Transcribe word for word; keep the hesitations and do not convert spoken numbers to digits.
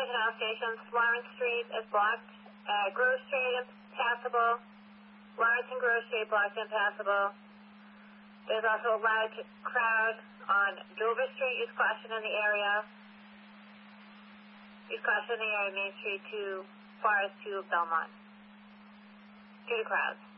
Canal stations. Lawrence Street is blocked. Uh, Grove Street is passable. Lawrence and Grove Street blocked and passable. There's also a large crowd on Dover Street. Use caution in the area. Use caution in the area, Main Street to Forest to Belmont. Due to crowds.